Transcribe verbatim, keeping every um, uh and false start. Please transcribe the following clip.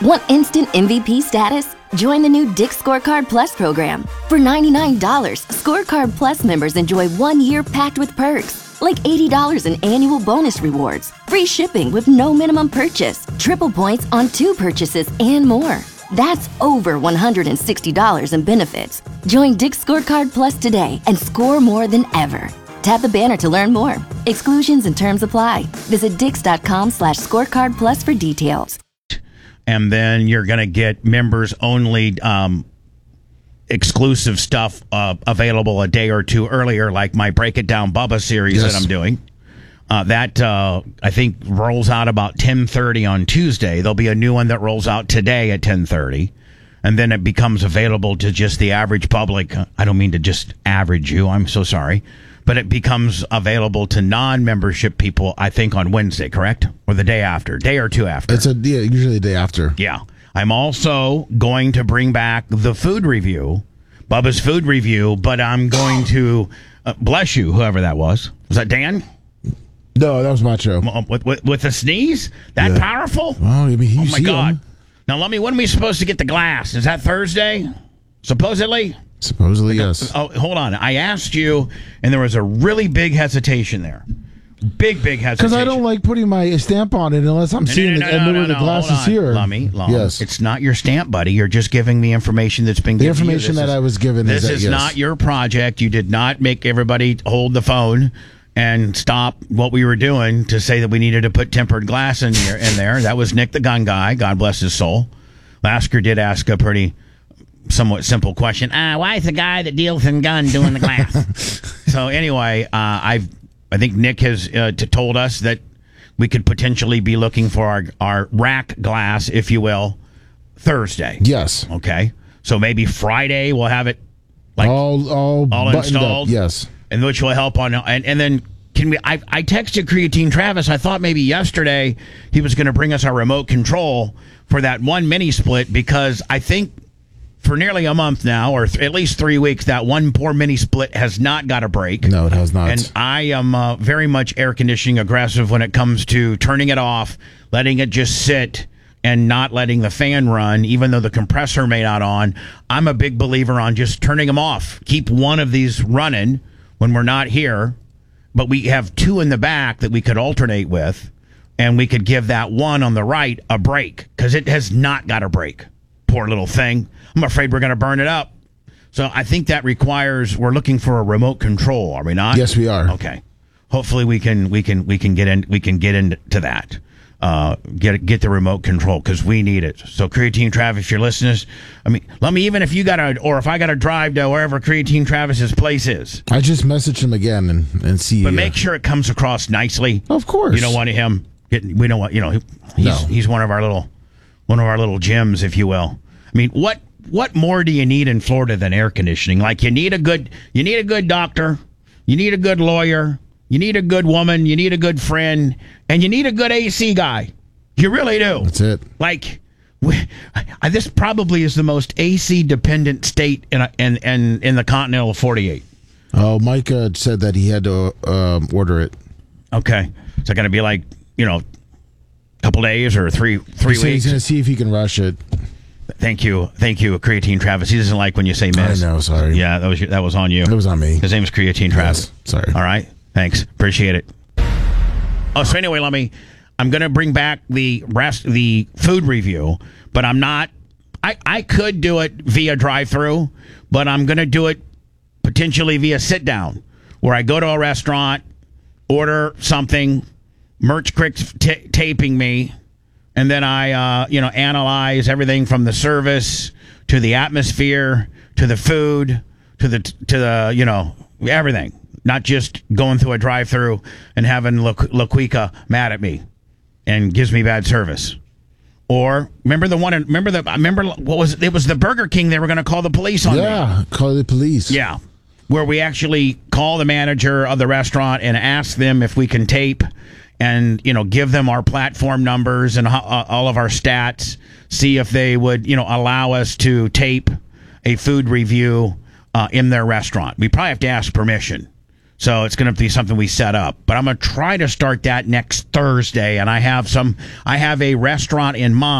Want instant M V P status? Join the new Dick's Scorecard Plus program. For ninety-nine dollars, Scorecard Plus members enjoy one year packed with perks, like eighty dollars in annual bonus rewards, free shipping with no minimum purchase, triple points on two purchases, and more. That's over one hundred sixty dollars in benefits. Join Dick's Scorecard Plus today and score more than ever. Tap the banner to learn more. Exclusions and terms apply. Visit dix.com slash scorecard plus for details. And then you're going to get members only um, exclusive stuff uh, available a day or two earlier, like my Break It Down Bubba series yes. that I'm doing. Uh, that, uh, I think, rolls out about ten thirty on Tuesday. There'll be a new one that rolls out today at ten thirty. And then it becomes available to just the average public. I don't mean to just average you. I'm so sorry. But it becomes available to non-membership people, I think, on Wednesday, correct? Or the day after, day or two after. It's a yeah, usually the day after. Yeah. I'm also going to bring back the food review, Bubba's food review, but I'm going to, uh, bless you, whoever that was. Was that Dan? No, that was Macho. With, with, with a sneeze? That yeah. powerful? Well, I mean, you oh, my see God. Him. Now, let me, when are we supposed to get the glass? Is that Thursday? Supposedly? Supposedly, yes. Oh, hold on. I asked you, and there was a really big hesitation there. Big, big hesitation. Because I don't like putting my stamp on it unless I'm no, seeing no, no, the, no, no, no, the no, glass is here. Lummy, Lummy, yes. It's not your stamp, buddy. You're just giving me information that's been the given information to you. that is, I was given. This is, that, is yes. not your project. You did not make everybody hold the phone and stop what we were doing to say that we needed to put tempered glass in, here, in there. That was Nick the gun guy. God bless his soul. Lasker did ask a pretty... somewhat simple question. Uh, why is the guy that deals in gun doing the glass? So anyway, uh, I've I think Nick has uh, t- told us that we could potentially be looking for our, our rack glass, if you will, Thursday. Yes. Okay. So maybe Friday we'll have it like all all, all installed. Up. Yes. And which will help on and and then. Can we? I, I texted Creatine Travis. I thought maybe yesterday he was going to bring us our remote control for that one mini split because I think for nearly a month now, or th- at least three weeks, that one poor mini split has not got a break. No, it has not. And I am uh, very much air conditioning aggressive when it comes to turning it off, letting it just sit, and not letting the fan run, even though the compressor may not on. I'm a big believer on just turning them off. Keep one of these running when we're not here. But we have two in the back that we could alternate with, and we could give that one on the right a break, because it has not got a break. Poor little thing. I'm afraid we're going to burn it up. So I think that requires, we're looking for a remote control, are we not? Yes, we are. Okay. Hopefully we can we can we can get in we can get into that. Uh, get get the remote control because we need it. So Creatine Travis, if you're listening, I mean, let me even if you got to, or if I got to drive to wherever Creatine Travis's place is. I just message him again and, and see. But uh, make sure it comes across nicely. Of course. You don't want him getting. We don't want. You know, he's no. he's one of our little one of our little gems, if you will. I mean, what what more do you need in Florida than air conditioning? Like you need a good you need a good doctor, you need a good lawyer. You need a good woman, you need a good friend, and you need a good A C guy. You really do. That's it. Like, we, I, this probably is the most A C-dependent state in, a, in, in, in the continental forty-eight. Oh, Mike uh, said that he had to um, order it. Okay. Is that going to be like, you know, a couple days or three three he weeks? He's going to see if he can rush it. Thank you. Thank you, Creatine Travis. He doesn't like when you say miss. I know, sorry. Yeah, that was that was on you. It was on me. His name is Creatine Travis. Yes, sorry. All right. Thanks. Appreciate it. Oh, so anyway, let me. I'm going to bring back the rest, the food review, but I'm not. I, I could do it via drive-through, but I'm going to do it potentially via sit-down, where I go to a restaurant, order something, Merch Crick's t- taping me, and then I, uh, you know, analyze everything from the service to the atmosphere to the food to the to the you know everything. Not just going through a drive-through and having La, La Quica mad at me and gives me bad service. Or remember the one? Remember the? Remember what was it? It was the Burger King. They were going to call the police on me. Yeah, call the police. Yeah, where we actually call the manager of the restaurant and ask them if we can tape, and you know, give them our platform numbers and uh, all of our stats. See if they would, you know, allow us to tape a food review uh, in their restaurant. We probably have to ask permission. So it's going to be something we set up. But I'm going to try to start that next Thursday. And I have some, I have a restaurant in mind.